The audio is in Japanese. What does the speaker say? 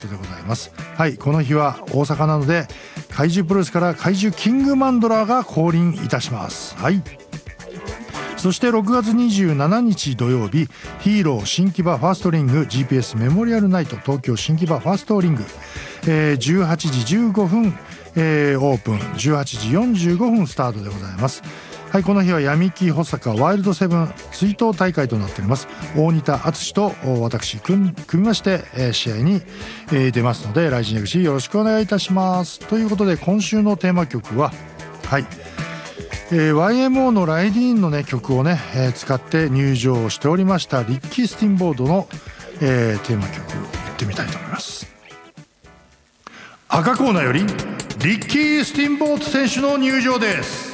でございます。はい、この日は大阪なので怪獣プロレスから怪獣キングマンドラーが降臨いたします。はい。そして6月27日土曜日、ヒーロー新木場ファーストリング GPS メモリアルナイト東京新木場ファーストリング、18時15分、オープン、18時45分スタートでございます。はい、この日は闇木保坂ワイルドセブン追悼大会となっております。大仁田敦と私組みまして、試合に、出ますので、ライジン FC よろしくお願いいたします。ということで今週のテーマ曲は、はい、YMO のライディーンの、ね、曲をね、使って入場しておりましたリッキー・スティンボードの、テーマ曲を言ってみたいと思います。赤コーナーよりリッキー・スティンボード選手の入場です。